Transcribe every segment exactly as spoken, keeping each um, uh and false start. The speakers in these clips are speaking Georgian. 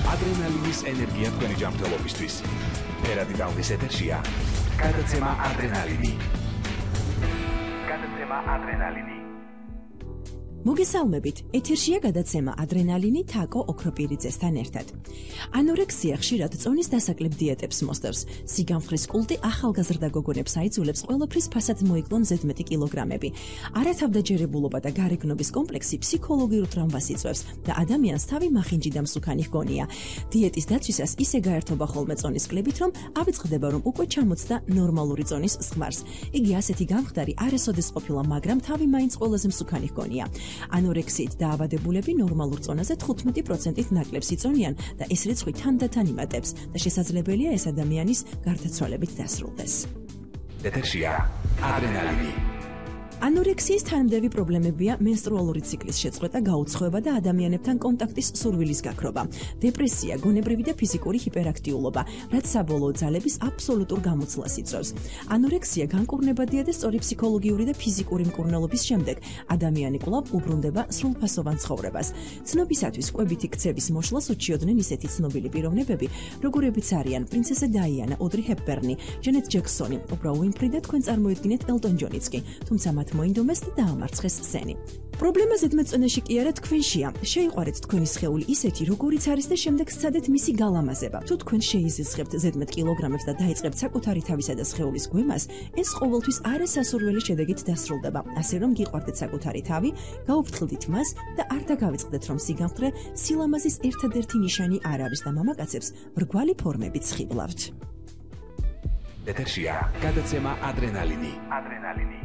ადრენალინის ენერგია თქვენი ჯანმრთელობისთვის. ფერადი ტალღის ეთერშია გადაცემა ადრენალინი. გადაცემა ადრენალინი. მოგესალმებით, ეთერშია გადაცემა ადრენალინი თაკო ოქროპირიძესთან ერთად. ანორექსია ხშირად წონის დასაკლებ დიეტებს მოსდევს. სიგამხრის კულტი ახალგაზრდა გოგონებს აიძულებს ყველაფრის ფასად მოიკლონ ზედმეტი კილოგრამები. არათავდაჯერებულობა და გარეგნობის კომპლექსი ფსიქოლოგიურ ტრამვას იწვევს და ადამიანს თავი მახინჯი და მსუქანი ჰგონია. დიეტის დაცვისას ისე გაერთობა ხოლმე წონის კლებით, რომ ავიწყდება, რომ უკვე ჩამოწდა ნორმალური წონის სხმარს. იგი ასეთი გამხდარი არასოდეს ყოფილა, მაგრამ თავი მაინც ყველაზე მსუქანი ჰგონია. ანორექსიით დაავადებულები ნორმალურ წონაზე თხუთმეტი პროცენტით ნაკლებს იწონიან და ეს რიცხვი თანდათან იმატებს და შესაძლებელია ეს ადამიანის გარდაცვალებით დასრულდეს. ეთერშია ადრენალინი. ანორექსიის თანმდევი პრობლემებია მენსტრუალური ციკლის შეწყვეტა, გაუცხოება და ადამიანებთან კონტაქტის სურვილის გაქრობა, დეპრესია, გონებრივი და ფიზიკური ჰიპერაქტიულობა, რაც საბოლოო ძალების აბსოლუტურ გამოცვლას იწვევს. ანორექსია განკურნებადია და სწორი ფსიქოლოგიური და ფიზიკური მკურნალობის შემდეგ ადამიანი კვლავ უბრუნდება სრულფასოვან ცხოვრებას. ცნობისათვის კვებითი ქცევის მოშლას უჩიოდნენ ისეთი ცნობილი პიროვნებები, როგორებიც არიან პრინცესა დაიანა, ოდრი ჰეპბერნი, ჯენეტ ჯექსონი, ოპრა უინფრი და თქვენ წარმოიდგინეთ ელტონ ჯონიც კი, თუმცა მათ მოინდომეს და დაამარცხეს სცენი. პრობლემა ზედმეტწონაში კი არა თქვენშია. შეიყვარეთ თქვენი სხეული ისეთი, როგორიც არის და შემდეგ სცადეთ მისი გალამაზება. თუ თქვენ შეიზიცხებთ ზედმეტ კილოგრამებს და დაიწყებთ საკუთარი თავისა და სხეულის გვემას, ეს ყოველთვის არასასურველი შედეგით დასრულდება. ასე რომ გიყვარდეთ საკუთარი თავი, გაუფრთხილდით მას და არ დაგავიწყდეთ, რომ სიგამხდრე სილამაზის ერთადერთი ნიშანი არ არის და მამაკაცებს მრგვალი ფორმებით სხიბლავთ. ეთერშია გადაცემა ადრენალინი. ადრენალინი.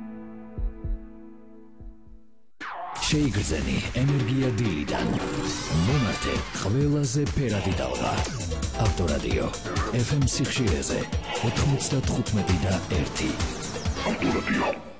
შეიგრძენი ენერგია დილიდან. მომართე ყველაზე ფერადი ტალღა. ავტორადიო ეფ ემ სიხშირეზე ოთხმოცდათხუთმეტი და ერთი. ავტორადიო